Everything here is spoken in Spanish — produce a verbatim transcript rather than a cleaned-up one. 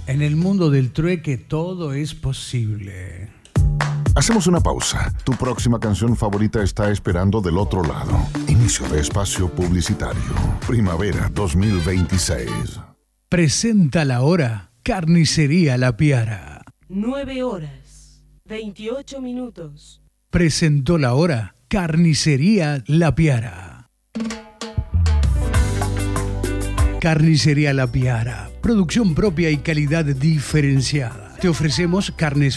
En el mundo del trueque todo es posible. Hacemos una pausa. Tu próxima canción favorita está esperando del otro lado. Inicio de espacio publicitario. Primavera dos mil veintiséis. Presenta la hora Carnicería La Piara. nueve horas, veintiocho minutos. Presentó la hora Carnicería La Piara. Carnicería La Piara. Producción propia y calidad diferenciada. Te ofrecemos carnes